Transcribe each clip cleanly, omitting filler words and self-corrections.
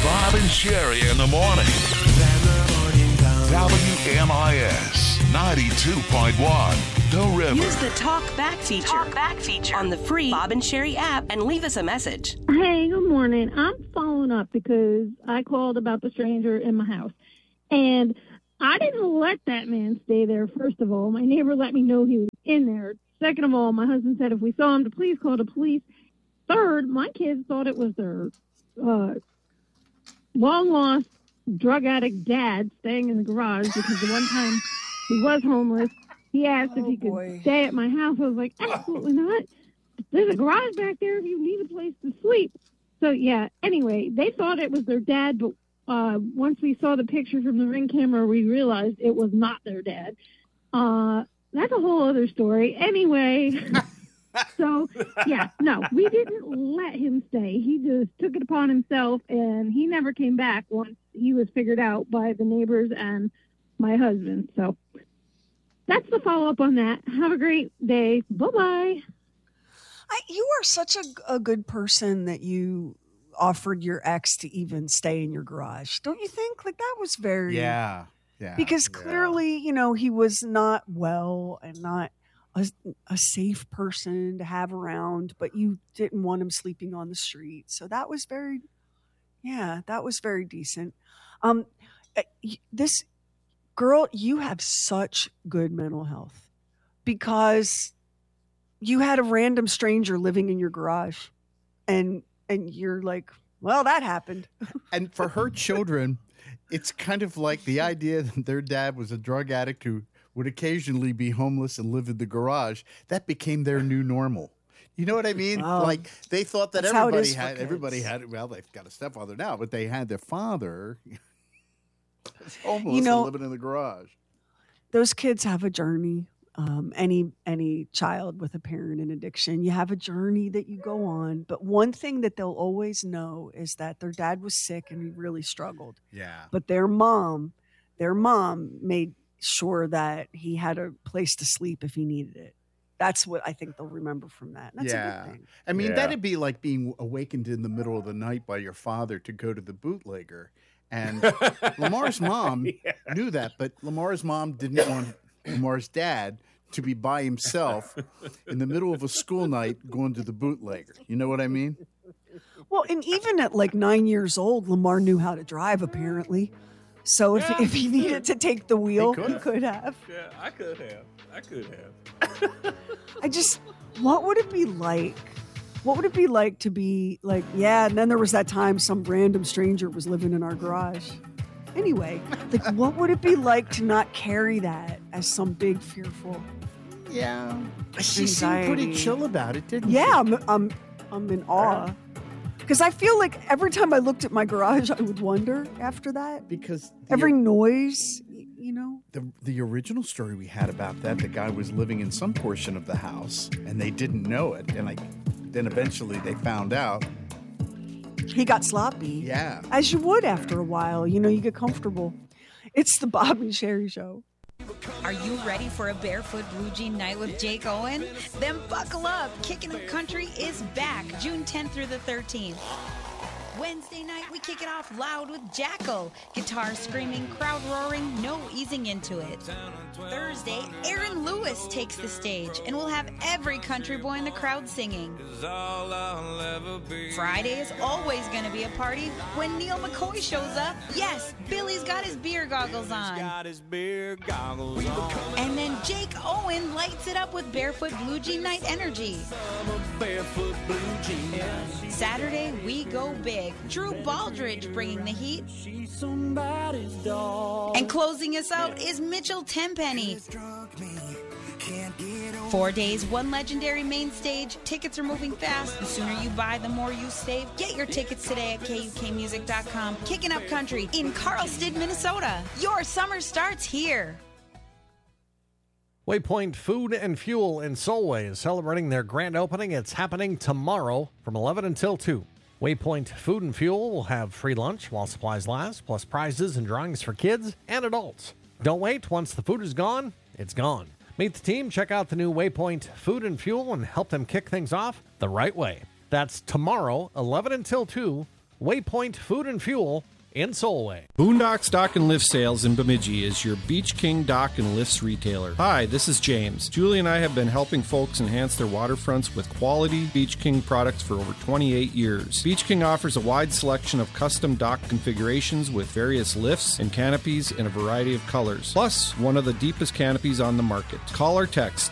Bob and Sherry in the morning. WMIS 92.1, The River. Use the Talk Back feature on the free Bob and Sherry app and leave us a message. Hey, good morning. I'm following up because I called about the stranger in my house. And I didn't let that man stay there, first of all. My neighbor let me know he was in there. Second of all, my husband said if we saw him to please call the police. Third, my kids thought it was their long-lost drug addict dad staying in the garage because the one time he was homeless, he asked if he could stay at my house. I was like, absolutely not. There's a garage back there if you need a place to sleep. So, yeah, anyway, they thought it was their dad, but once we saw the picture from the Ring camera, we realized it was not their dad. That's a whole other story. Anyway, so, yeah, no, we didn't let him stay. He just took it upon himself, and he never came back once he was figured out by the neighbors and my husband. So that's the follow-up on that. Have a great day. Bye-bye. You are such a good person that you offered your ex to even stay in your garage. Don't you think? Like, that was very... Yeah. Because clearly, he was not well and not a safe person to have around, but you didn't want him sleeping on the street. So that was very decent. This girl, you have such good mental health because you had a random stranger living in your garage and you're like, well, that happened. And for her children, it's kind of like the idea that their dad was a drug addict who would occasionally be homeless and live in the garage. That became their new normal. You know what I mean? Like they thought that everybody had, well, they've got a stepfather now, but they had their father homeless and living in the garage. Those kids have a journey. Any child with a parent in addiction, you have a journey that you go on. But one thing that they'll always know is that their dad was sick and he really struggled. Yeah. But their mom made sure that he had a place to sleep if he needed it. That's what I think they'll remember from that. That's a good thing. I mean, that'd be like being awakened in the middle of the night by your father to go to the bootlegger. And Lamar's mom knew that, but Lamar's mom didn't want Lamar's dad to be by himself in the middle of a school night going to the bootlegger. You know what I mean? Well, and even at like 9 years old, Lamar knew how to drive, apparently. So if he needed to take the wheel, he could have. Yeah, I could have. What would it be like? What would it be like to be like, and then there was that time some random stranger was living in our garage. Anyway, like, what would it be like to not carry that as some big fearful? Yeah, she seemed pretty chill about it, didn't she? Yeah, I'm in awe because I feel like every time I looked at my garage, I would wonder after that because every noise, The original story we had about that, the guy was living in some portion of the house and they didn't know it, and then eventually they found out. He got sloppy. Yeah. As you would after a while. You get comfortable. It's the Bob and Sherry Show. Are you ready for a Barefoot Blue Jean night with Jake Owen? Then buckle up. Kicking Up Country is back June 10th through the 13th. Wednesday night, we kick it off loud with Jackal. Guitars screaming, crowd roaring, no easing into it. Thursday, Aaron Lewis takes the stage, and we'll have every country boy in the crowd singing. Friday is always going to be a party when Neil McCoy shows up. Yes, Billy's got his beer goggles on. And then Jake Owen lights it up with Barefoot Blue Jean Night Energy. Saturday, we go big. Drew Baldridge bringing the heat. And closing us out is Mitchell Tenpenny. 4 days, one legendary main stage. Tickets are moving fast. The sooner you buy, the more you save. Get your tickets today at KUKmusic.com. Kicking Up Country in Carlsted, Minnesota. Your summer starts here. Waypoint Food and Fuel in Solway is celebrating their grand opening. It's happening tomorrow from 11 until 2. Waypoint Food and Fuel will have free lunch while supplies last, plus prizes and drawings for kids and adults. Don't wait. Once the food is gone, it's gone. Meet the team, check out the new Waypoint Food and Fuel, and help them kick things off the right way. That's tomorrow, 11 until 2, Waypoint Food and Fuel in Solway. Boondocks Dock and Lift Sales in Bemidji is your Beach King Dock and Lifts retailer. Hi, this is James. Julie and I have been helping folks enhance their waterfronts with quality Beach King products for over 28 years. Beach King offers a wide selection of custom dock configurations with various lifts and canopies in a variety of colors, plus one of the deepest canopies on the market. Call or text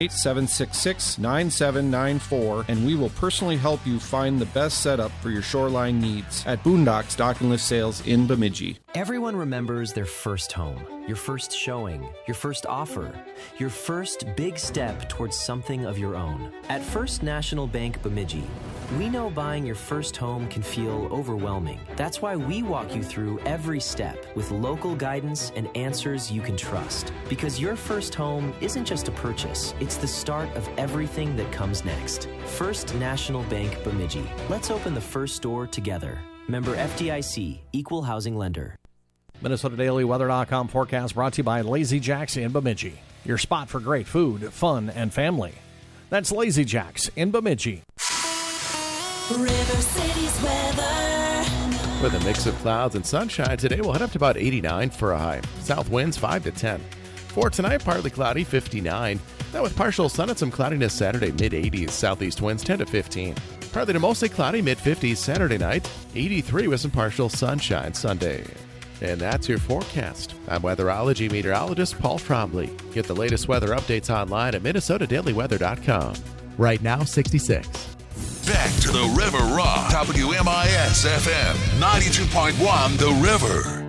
218-766-9794 and we will personally help you find the best setup for your shoreline needs at Boondocks Dock and Lift Sales in Bemidji. Everyone remembers their first home, your first showing, your first offer, your first big step towards something of your own. At First National Bank Bemidji, we know buying your first home can feel overwhelming. That's why we walk you through every step with local guidance and answers you can trust. Because your first home isn't just a purchase, it's the start of everything that comes next. First National Bank Bemidji. Let's open the first door together. Member FDIC, Equal Housing Lender. MinnesotaDailyWeather.com forecast brought to you by Lazy Jacks in Bemidji. Your spot for great food, fun, and family. That's Lazy Jacks in Bemidji. River City's weather. With a mix of clouds and sunshine, today we'll head up to about 89 for a high. South winds 5 to 10. For tonight, partly cloudy, 59. That with partial sun and some cloudiness Saturday, mid-80s. Southeast winds 10 to 15. Partly to mostly cloudy, mid-50s Saturday night, 83 with some partial sunshine Sunday. And that's your forecast. I'm weatherology meteorologist Paul Trombley. Get the latest weather updates online at MinnesotaDailyWeather.com. Right now, 66. Back to the River Rock. WMIS FM 92.1 The River.